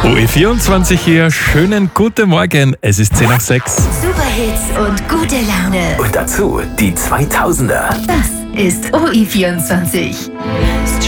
OE24 hier, schönen guten Morgen, es ist 10 nach 6. Superhits und gute Laune. Und dazu die 2000er. Das ist OE24.